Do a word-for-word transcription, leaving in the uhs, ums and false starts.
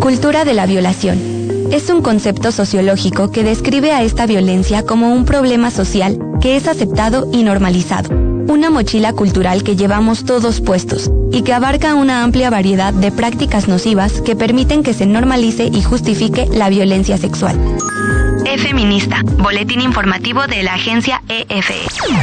Cultura de la violación. Es un concepto sociológico que describe a esta violencia como un problema social que es aceptado y normalizado. Una mochila cultural que llevamos todos puestos y que abarca una amplia variedad de prácticas nocivas que permiten que se normalice y justifique la violencia sexual. E-Feminista, boletín informativo de la agencia E F E.